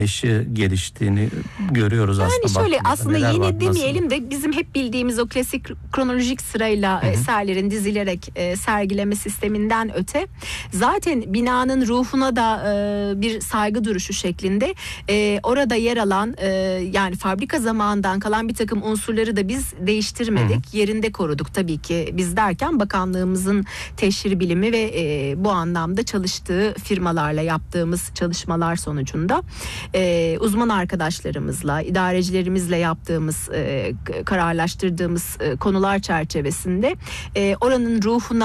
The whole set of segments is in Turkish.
geliştiğini görüyoruz aslında. Yani şöyle aslında yeni demeyelim nasıl? de bizim hep bildiğimiz o klasik kronolojik sırayla eserlerin dizilerek sergileme sisteminden öte zaten binanın ruhuna da bir saygı duruşu şeklinde orada yer alan yani fabrika zamanından kalan bir takım unsurları da biz değiştirmedik. Yerinde koruduk tabii ki biz derken bakanlığımızın teşhir bilimi ve bu anlamda çalıştığı firmalarla yaptığımız çalışmalar sonucunda uzman arkadaşlarımızla, idarecilerimizle yaptığımız, kararlaştırdığımız konular çerçevesinde oranın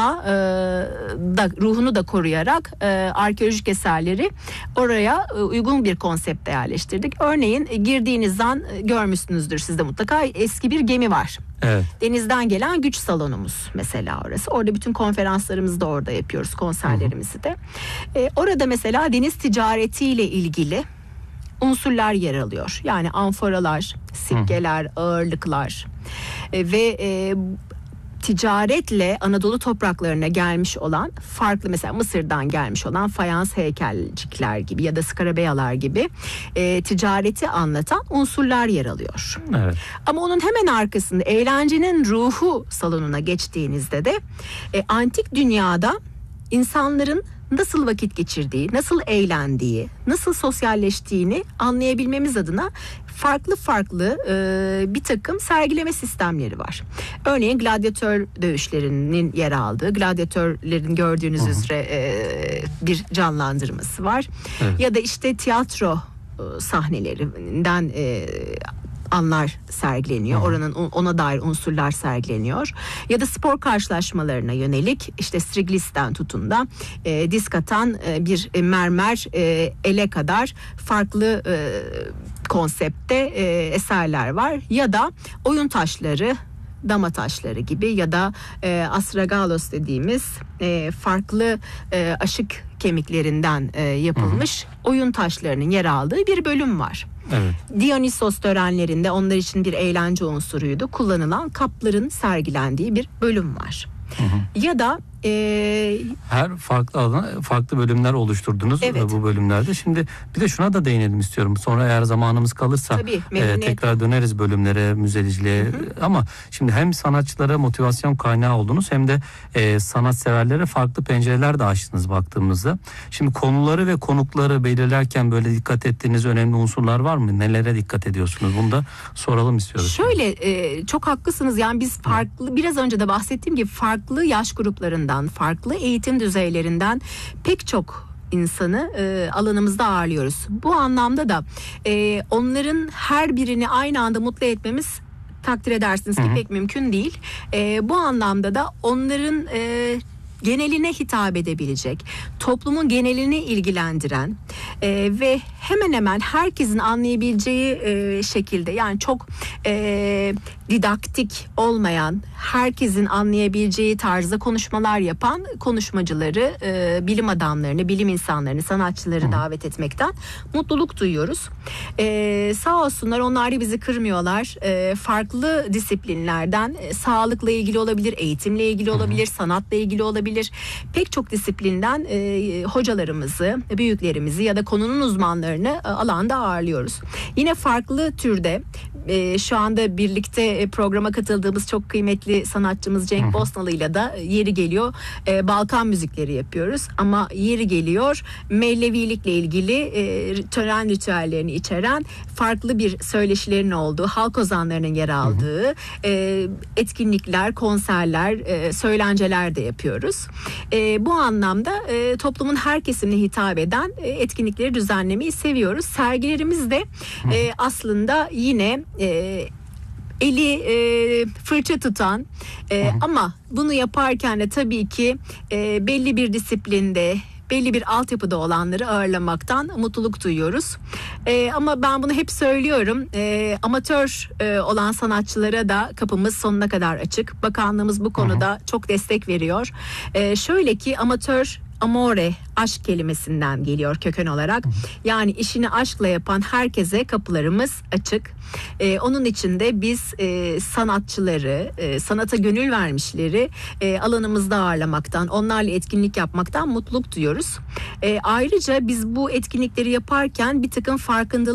ruhunu da koruyarak arkeolojik eserleri oraya uygun bir konsepte yerleştirdik. Örneğin girdiğiniz an görmüşsünüzdür siz de mutlaka eski bir gemi var. Evet. Denizden gelen güç salonumuz mesela orası. Orada bütün konferanslarımızı da orada yapıyoruz, konserlerimizi de. Orada mesela deniz ticaretiyle ilgili unsurlar yer alıyor. Yani amforalar, sikkeler, ağırlıklar ve ticaretle Anadolu topraklarına gelmiş olan farklı mesela Mısır'dan gelmiş olan fayans heykelcikler gibi ya da skarabeyalar gibi ticareti anlatan unsurlar yer alıyor. Evet. Ama onun hemen arkasında eğlencenin ruhu salonuna geçtiğinizde de antik dünyada insanların nasıl vakit geçirdiği, nasıl eğlendiği, nasıl sosyalleştiğini anlayabilmemiz adına farklı bir takım sergileme sistemleri var. Örneğin gladyatör dövüşlerinin yer aldığı, gladyatörlerin gördüğünüz üzere bir canlandırması var. Evet. Ya da işte tiyatro sahnelerinden anlar sergileniyor. Oranın ona dair unsurlar sergileniyor. Ya da spor karşılaşmalarına yönelik işte Striglis'ten tutun da disk atan bir mermer ele kadar farklı konsepte eserler var. Ya da oyun taşları, dama taşları gibi ya da astragalos dediğimiz farklı aşık kemiklerinden yapılmış oyun taşlarının yer aldığı bir bölüm var. Evet. Dionysos törenlerinde onlar için bir eğlence unsuruydu. Kullanılan kapların sergilendiği bir bölüm var. Ya da her farklı alana farklı bölümler oluşturdunuz. Evet. Bu bölümlerde. Şimdi bir de şuna da değinelim istiyorum. Sonra eğer zamanımız kalırsa tekrar döneriz bölümlere, müzeciliğe. Ama şimdi hem sanatçılara motivasyon kaynağı oldunuz hem de sanatseverlere farklı pencereler de açtınız baktığımızda. Şimdi konuları ve konukları belirlerken böyle dikkat ettiğiniz önemli unsurlar var mı? Nelere dikkat ediyorsunuz? Bunu da soralım istiyoruz. Şöyle çok haklısınız. Yani biz farklı biraz önce de bahsettiğim gibi farklı yaş gruplarından, farklı eğitim düzeylerinden pek çok insanı alanımızda ağırlıyoruz. Bu anlamda da onların her birini aynı anda mutlu etmemiz takdir edersiniz ki pek mümkün değil. Bu anlamda da onların geneline hitap edebilecek, toplumun genelini ilgilendiren ve hemen hemen herkesin anlayabileceği şekilde yani çok didaktik olmayan, herkesin anlayabileceği tarzda konuşmalar yapan konuşmacıları, bilim adamlarını, bilim insanlarını, sanatçıları davet etmekten mutluluk duyuyoruz. Sağ olsunlar onlar da bizi kırmıyorlar. Farklı disiplinlerden sağlıkla ilgili olabilir, eğitimle ilgili olabilir, sanatla ilgili olabilir. Pek çok disiplinden hocalarımızı, büyüklerimizi ya da konunun uzmanlarını alanda ağırlıyoruz. Yine farklı türde şu anda birlikte programa katıldığımız çok kıymetli sanatçımız Cenk Bosnalı'yla da yeri geliyor Balkan müzikleri yapıyoruz. Ama yeri geliyor Mevlevilikle ilgili tören ritüellerini içeren farklı bir söyleşilerin olduğu, halk ozanlarının yer aldığı etkinlikler, konserler, söylenceler de yapıyoruz. Bu anlamda toplumun her kesimine hitap eden etkinlikleri düzenlemeyi seviyoruz. Sergilerimiz de aslında yine eli fırça tutan ama bunu yaparken de tabii ki belli bir disiplinde, belli bir altyapıda olanları ağırlamaktan mutluluk duyuyoruz. Ama ben bunu hep söylüyorum. Amatör olan sanatçılara da kapımız sonuna kadar açık. Bakanlığımız bu konuda çok destek veriyor. Şöyle ki amatör amore, aşk kelimesinden geliyor köken olarak. Yani işini aşkla yapan herkese kapılarımız açık. Onun için de biz sanatçıları, sanata gönül vermişleri alanımızda ağırlamaktan, onlarla etkinlik yapmaktan mutluluk duyuyoruz. Ayrıca biz bu etkinlikleri yaparken bir takım farkındalık